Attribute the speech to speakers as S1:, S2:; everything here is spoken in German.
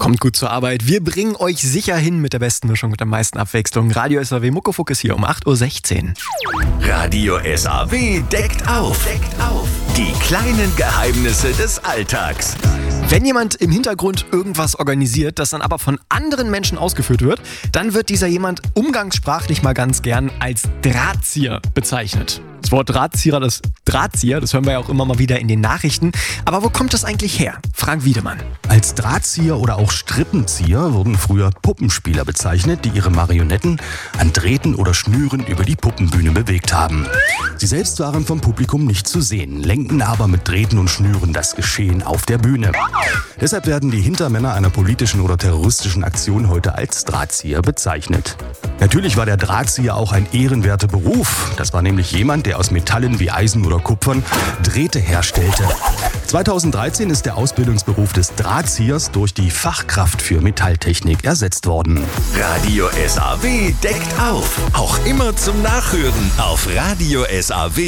S1: Kommt gut zur Arbeit. Wir bringen euch sicher hin mit der besten Mischung, mit der meisten Abwechslung. Radio SAW Muckefuck ist hier um 8.16 Uhr.
S2: Radio SAW deckt auf. Die kleinen Geheimnisse des Alltags.
S1: Wenn jemand im Hintergrund irgendwas organisiert, das dann aber von anderen Menschen ausgeführt wird, dann wird dieser jemand umgangssprachlich mal ganz gern als Drahtzieher bezeichnet. Das Wort Drahtzieher, das hören wir ja auch immer mal wieder in den Nachrichten. Aber wo kommt das eigentlich her? Frank Wiedemann.
S3: Als Drahtzieher oder auch Strippenzieher wurden früher Puppenspieler bezeichnet, die ihre Marionetten an Drähten oder Schnüren über die Puppenbühne bewegt haben. Sie selbst waren vom Publikum nicht zu sehen, lenkten aber mit Drähten und Schnüren das Geschehen auf der Bühne. Deshalb werden die Hintermänner einer politischen oder terroristischen Aktion heute als Drahtzieher bezeichnet. Natürlich war der Drahtzieher auch ein ehrenwerter Beruf. Das war nämlich jemand, der aus Metallen wie Eisen oder Kupfern Drähte herstellte. 2013 ist der Ausbildungsberuf des Drahtziehers durch die Fachkraft für Metalltechnik ersetzt worden.
S2: Radio SAW deckt auf. Auch immer zum Nachhören auf Radio SAW.